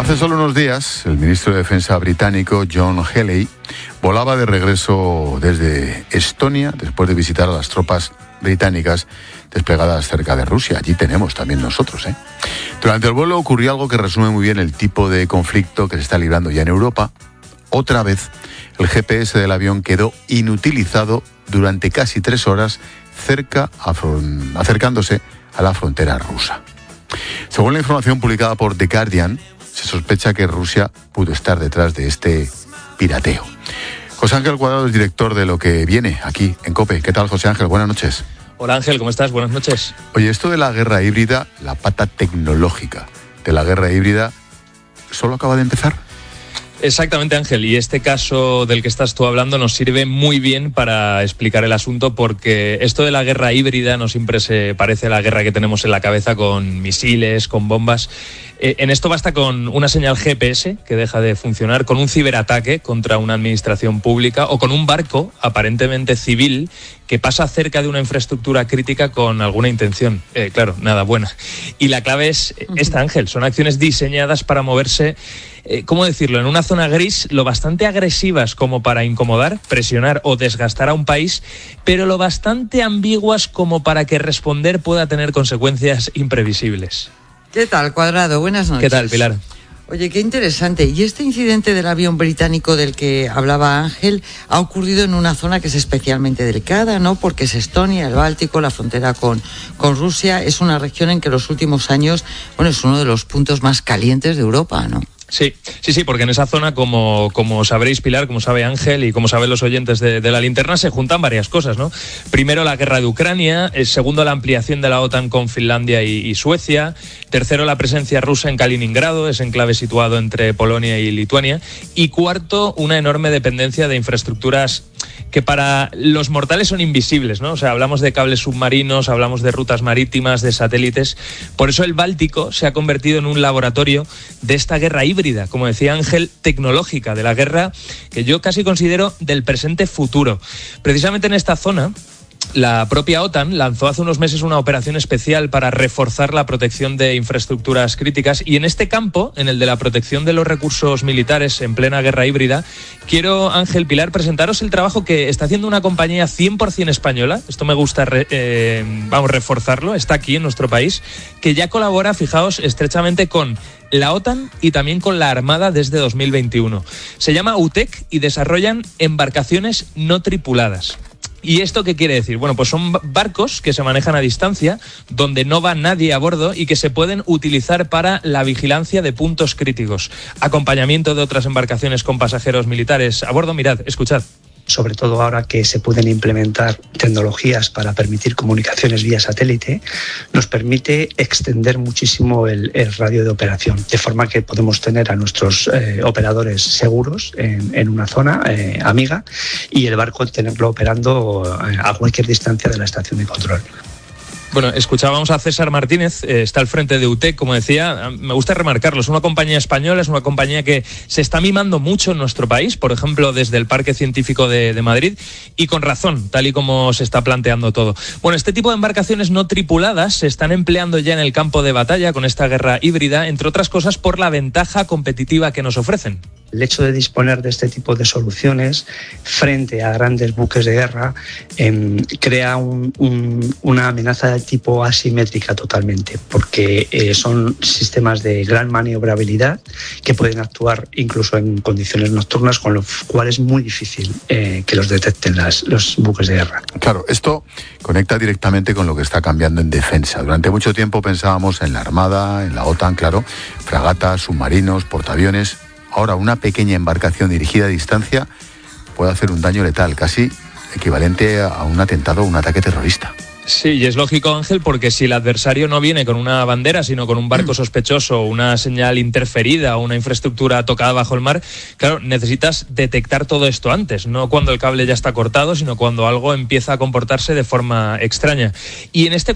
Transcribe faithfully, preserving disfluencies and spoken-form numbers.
Hace solo unos días, el ministro de Defensa británico, John Healey, volaba de regreso desde Estonia después de visitar a las tropas británicas desplegadas cerca de Rusia. Allí tenemos también nosotros, ¿eh? Durante el vuelo ocurrió algo que resume muy bien el tipo de conflicto que se está librando ya en Europa. Otra vez, el G P S del avión quedó inutilizado durante casi tres horas cerca, afron- acercándose a la frontera rusa. Según la información publicada por The Guardian, se sospecha que Rusia pudo estar detrás de este pirateo. José Ángel Cuadrado es director de Lo que viene aquí en COPE. ¿Qué tal, José Ángel? Buenas noches. Hola Ángel, ¿cómo estás? Buenas noches. Oye, esto de la guerra híbrida, la pata tecnológica de la guerra híbrida, ¿solo acaba de empezar? Exactamente, Ángel, y este caso del que estás tú hablando nos sirve muy bien para explicar el asunto, porque esto de la guerra híbrida no siempre se parece a la guerra que tenemos en la cabeza con misiles, con bombas. Eh, en esto basta con una señal G P S que deja de funcionar, con un ciberataque contra una administración pública o con un barco aparentemente civil que pasa cerca de una infraestructura crítica con alguna intención. Eh, claro, nada buena. Y la clave es esta, Ángel, son acciones diseñadas para moverse, eh, ¿cómo decirlo?, en una zona gris, lo bastante agresivas como para incomodar, presionar o desgastar a un país, pero lo bastante ambiguas como para que responder pueda tener consecuencias imprevisibles. ¿Qué tal, Cuadrado? Buenas noches. ¿Qué tal, Pilar? Oye, qué interesante. Y este incidente del avión británico del que hablaba Ángel ha ocurrido en una zona que es especialmente delicada, ¿no? Porque es Estonia, el Báltico, la frontera con, con Rusia. Es una región en que en los últimos años, bueno, es uno de los puntos más calientes de Europa, ¿no? Sí, sí, sí, porque en esa zona, como, como sabréis, Pilar, como sabe Ángel y como saben los oyentes de, de la linterna, se juntan varias cosas, ¿no? Primero, la guerra de Ucrania. Eh, segundo, la ampliación de la OTAN con Finlandia y, y Suecia. Tercero, la presencia rusa en Kaliningrado, ese enclave situado entre Polonia y Lituania. Y cuarto, una enorme dependencia de infraestructuras que para los mortales son invisibles, ¿no? O sea, hablamos de cables submarinos, hablamos de rutas marítimas, de satélites. Por eso el Báltico se ha convertido en un laboratorio de esta guerra híbrida, como decía Ángel, tecnológica, de la guerra que yo casi considero del presente futuro. Precisamente en esta zona, la propia OTAN lanzó hace unos meses una operación especial para reforzar la protección de infraestructuras críticas, y en este campo, en el de la protección de los recursos militares en plena guerra híbrida, quiero, Ángel, Pilar, presentaros el trabajo que está haciendo una compañía cien por ciento española. Esto me gusta re, eh, vamos, reforzarlo, está aquí en nuestro país, que ya colabora, fijaos, estrechamente con la OTAN y también con la Armada desde dos mil veintiuno. Se llama UTEC y desarrollan embarcaciones no tripuladas. ¿Y esto qué quiere decir? Bueno, pues son barcos que se manejan a distancia, donde no va nadie a bordo y que se pueden utilizar para la vigilancia de puntos críticos, acompañamiento de otras embarcaciones con pasajeros militares a bordo. Mirad, escuchad. Sobre todo ahora que se pueden implementar tecnologías para permitir comunicaciones vía satélite, nos permite extender muchísimo el, el radio de operación, de forma que podemos tener a nuestros eh, operadores seguros en, en una zona eh, amiga, y el barco tenerlo operando a cualquier distancia de la estación de control. Bueno, escuchábamos a César Martínez, eh, está al frente de UTEC, como decía. Me gusta remarcarlo, es una compañía española, es una compañía que se está mimando mucho en nuestro país, por ejemplo, desde el Parque Científico de, de Madrid, y con razón, tal y como se está planteando todo. Bueno, este tipo de embarcaciones no tripuladas se están empleando ya en el campo de batalla con esta guerra híbrida, entre otras cosas por la ventaja competitiva que nos ofrecen. El hecho de disponer de este tipo de soluciones frente a grandes buques de guerra eh, crea un, un, una amenaza de tipo asimétrica totalmente, porque eh, son sistemas de gran maniobrabilidad que pueden actuar incluso en condiciones nocturnas, con lo cual es muy difícil eh, que los detecten las, los buques de guerra. Claro, esto conecta directamente con lo que está cambiando en defensa. Durante mucho tiempo pensábamos en la Armada, en la OTAN, claro, fragatas, submarinos, portaaviones. Ahora, una pequeña embarcación dirigida a distancia puede hacer un daño letal, casi equivalente a un atentado o un ataque terrorista. Sí, y es lógico, Ángel, porque si el adversario no viene con una bandera, sino con un barco sospechoso, una señal interferida o una infraestructura tocada bajo el mar, claro, necesitas detectar todo esto antes, no cuando el cable ya está cortado, sino cuando algo empieza a comportarse de forma extraña. Y en este